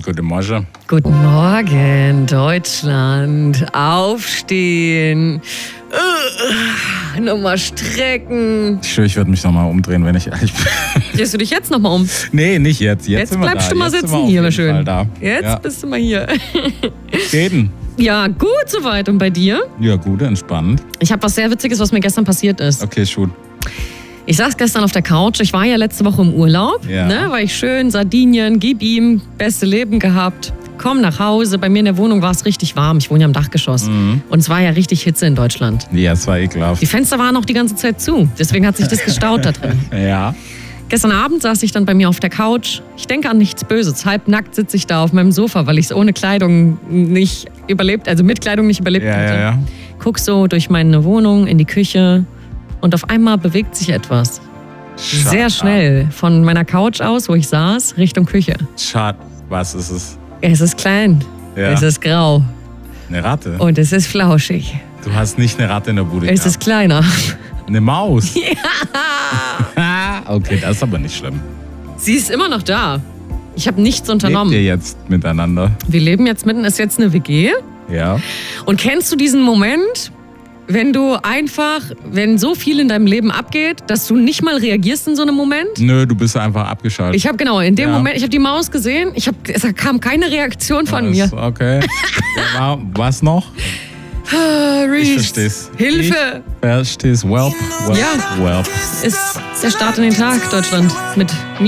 Guten Morgen. Guten Morgen, Deutschland. Aufstehen. Nochmal strecken. Ich schwöre, ich würde mich nochmal umdrehen, wenn ich ehrlich bin. Drehst du dich jetzt nochmal um? Nee, nicht jetzt. Jetzt sind wir bleibst da. du mal Jetzt sitzen hier, schön. Da. Jetzt bist du mal hier. Reden. Ja, gut soweit. Und bei dir? Ja, gut, entspannt. Ich habe was sehr Witziges, was mir gestern passiert ist. Okay, schon. Ich saß gestern auf der Couch. Ich war ja letzte Woche im Urlaub. Ja. Ne, war ich schön, Sardinien, gib ihm, beste Leben gehabt. Komm nach Hause. Bei mir in der Wohnung war es richtig warm. Ich wohne ja im Dachgeschoss. Und es war ja richtig Hitze in Deutschland. Ja, es war ekelhaft. Die Fenster waren auch die ganze Zeit zu. Deswegen hat sich das gestaut da drin. Ja. Gestern Abend saß ich dann bei mir auf der Couch. Ich denke an nichts Böses. Halbnackt sitze ich da auf meinem Sofa, weil ich es ohne Kleidung nicht überlebt, also mit Kleidung nicht überlebt hätte. Ja. Guck so durch meine Wohnung in die Küche und auf einmal bewegt sich etwas. Sehr schnell von meiner Couch aus, wo ich saß, Richtung Küche. Schade. Was ist es? Es ist klein, Ja. es ist grau Eine Ratte? und es ist flauschig. Du hast nicht eine Ratte in der Bude Es gehabt. ist kleiner. Eine Maus? Ja. Okay, das ist aber nicht schlimm. Sie ist immer noch da. Ich habe nichts unternommen. Lebt ihr jetzt miteinander? Wir leben jetzt mitten, ist jetzt eine WG. Ja. Und kennst du diesen Moment, wenn du einfach, wenn so viel in deinem Leben abgeht, dass du nicht mal reagierst in so einem Moment? Nö, du bist einfach abgeschaltet. Ich habe genau, in dem Ja. Moment, ich habe die Maus gesehen, es kam keine Reaktion von mir. Okay. Was noch? Reese, Ich versteh's. Hilfe! Ich versteh's. Welp. Ja. Welp. Ist der Start in den Tag, Deutschland, mit mir.